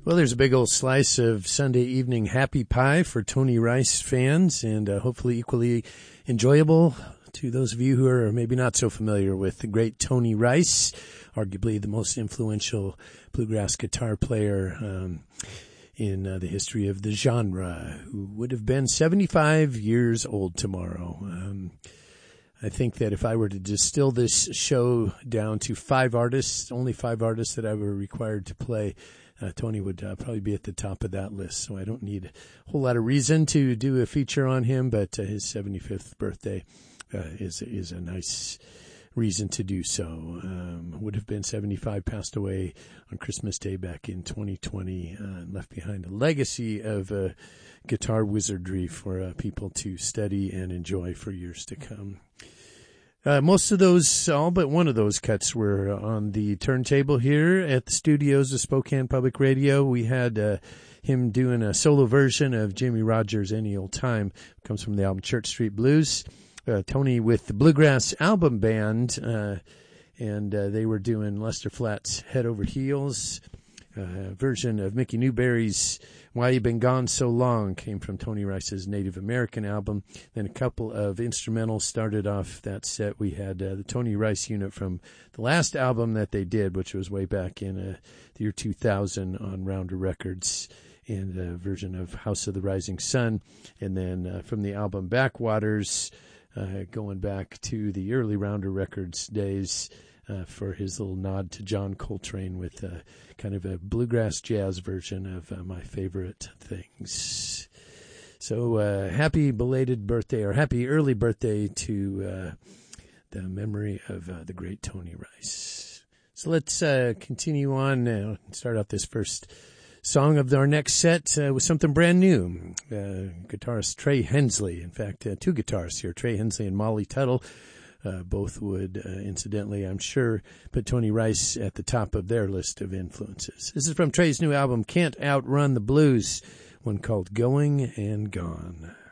Well, there's a big old slice of Sunday evening happy pie for Tony Rice fans, and hopefully equally enjoyable to those of you who are maybe not so familiar with the great Tony Rice, arguably the most influential bluegrass guitar player in the history of the genre, who would have been 75 years old tomorrow. I think that if I were to distill this show down to only five artists that I were required to play, Tony would probably be at the top of that list. So I don't need a whole lot of reason to do a feature on him, but his 75th birthday is a nice reason to do so. Would have been 75, passed away on Christmas Day back in 2020, left behind a legacy of guitar wizardry for people to study and enjoy for years to come. Most of those, all but one of those cuts were on the turntable here at the studios of Spokane Public Radio. We had him doing a solo version of Jimmie Rodgers' Any Old Time. It comes from the album Church Street Blues. Tony with the Bluegrass Album Band, and they were doing Lester Flatt's Head Over Heels. Version of Mickey Newberry's Why You Been Gone So Long came from Tony Rice's Native American album. Then a couple of instrumentals started off that set. We had the Tony Rice unit from the last album that they did, which was way back in the year 2000 on Rounder Records, and a version of House of the Rising Sun. And then from the album Backwaters, going back to the early Rounder Records days, for his little nod to John Coltrane with kind of a bluegrass jazz version of My Favorite Things. So happy belated birthday, or happy early birthday to the memory of the great Tony Rice. So let's continue on now and start out this first song of our next set with something brand new. Guitarist Trey Hensley, in fact, two guitarists here, Trey Hensley and Molly Tuttle. Both would, incidentally, I'm sure, put Tony Rice at the top of their list of influences. This is from Trey's new album, Can't Outrun the Blues, one called Going and Gone.